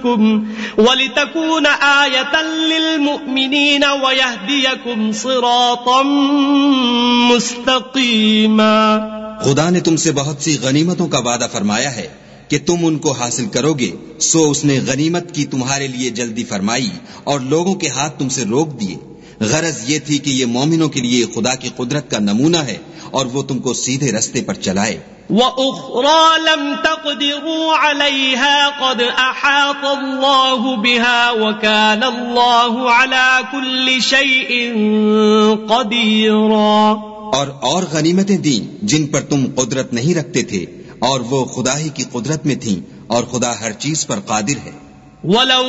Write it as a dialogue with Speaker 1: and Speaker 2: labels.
Speaker 1: रब्बुकुम वलितकून आयतन लिलमुमिनीन वयहदियकुम सिरातम मुस्तकीमा।
Speaker 2: खुदा ने तुमसे बहुत सी गनीमतों का वादा फरमाया है कि तुम उनको हासिल करोगे, सो उसने गनीमत की तुम्हारे लिए जल्दी फरमाई और लोगों के हाथ तुमसे रोक दिए। गरज ये थी कि ये मोमिनों के लिए खुदा की कुदरत का नमूना है और वो तुमको सीधे रस्ते पर चलाए।
Speaker 1: वउख्रा लम तक़दिरू अलैहा क़द अहात अल्लाहु बिहा वकान अल्लाहु अला कुल्लि शैइन क़दीरा।
Speaker 2: और गनीमतें दी जिन पर तुम कुदरत नहीं रखते थे और वो खुदा ही की कुदरत में थीं और खुदा हर चीज पर कादिर है।